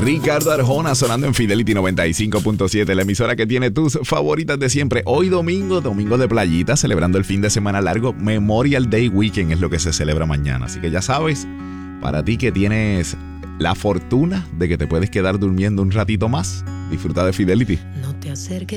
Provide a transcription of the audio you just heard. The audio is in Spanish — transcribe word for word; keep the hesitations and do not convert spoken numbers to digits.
Ricardo Arjona sonando en Fidelity noventa y cinco punto siete, la emisora que tiene tus favoritas de siempre. Hoy domingo, domingo de playita, celebrando el fin de semana largo. Memorial Day Weekend es lo que se celebra mañana. Así que ya sabes, para ti que tienes la fortuna de que te puedes quedar durmiendo un ratito más, disfruta de Fidelity. No te acerques.